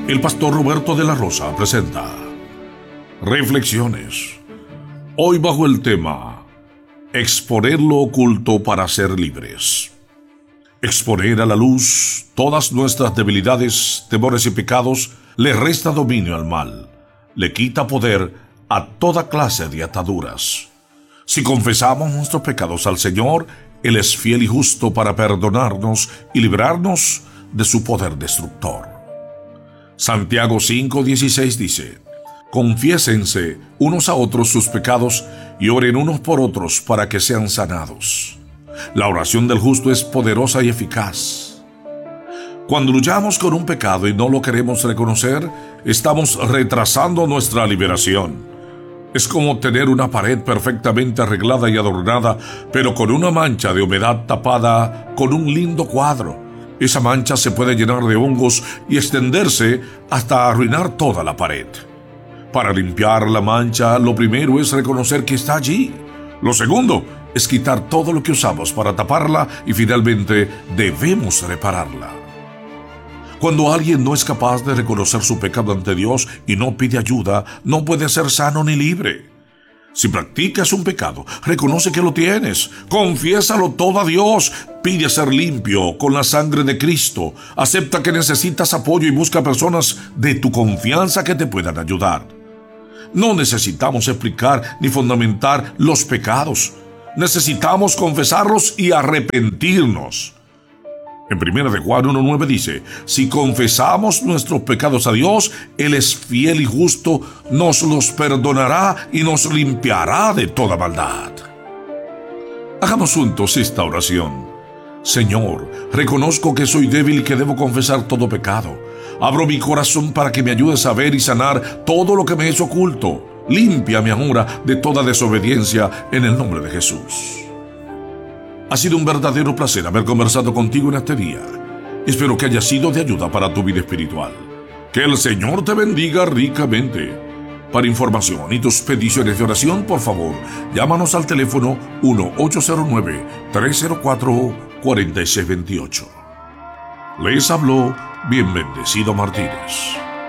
El pastor Roberto de la Rosa presenta Reflexiones. Hoy bajo el tema Exponer lo oculto para ser libres. Exponer a la luz todas nuestras debilidades, temores y pecados le resta dominio al mal, le quita poder a toda clase de ataduras. Si confesamos nuestros pecados al Señor, Él es fiel y justo para perdonarnos y librarnos de su poder destructor. Santiago 5:16 dice: Confiésense unos a otros sus pecados y oren unos por otros para que sean sanados. La oración del justo es poderosa y eficaz. Cuando luchamos con un pecado y no lo queremos reconocer, estamos retrasando nuestra liberación. Es como tener una pared perfectamente arreglada y adornada, pero con una mancha de humedad tapada con un lindo cuadro. Esa mancha se puede llenar de hongos y extenderse hasta arruinar toda la pared. Para limpiar la mancha, lo primero es reconocer que está allí. Lo segundo es quitar todo lo que usamos para taparla y finalmente debemos repararla. Cuando alguien no es capaz de reconocer su pecado ante Dios y no pide ayuda, no puede ser sano ni libre. Si practicas un pecado, reconoce que lo tienes, confiésalo todo a Dios, pide ser limpio con la sangre de Cristo, acepta que necesitas apoyo y busca personas de tu confianza que te puedan ayudar. No necesitamos explicar ni fundamentar los pecados, necesitamos confesarlos y arrepentirnos. En 1 de Juan 1:9 dice: si confesamos nuestros pecados a Dios, Él es fiel y justo, nos los perdonará y nos limpiará de toda maldad. Hagamos juntos esta oración. Señor, reconozco que soy débil y que debo confesar todo pecado. Abro mi corazón para que me ayudes a ver y sanar todo lo que me es oculto. Límpiame ahora de toda desobediencia en el nombre de Jesús. Ha sido un verdadero placer haber conversado contigo en este día. Espero que haya sido de ayuda para tu vida espiritual. Que el Señor te bendiga ricamente. Para información y tus peticiones de oración, por favor, llámanos al teléfono 1-809-304-4628. Les habló Bien Bendecido Martínez.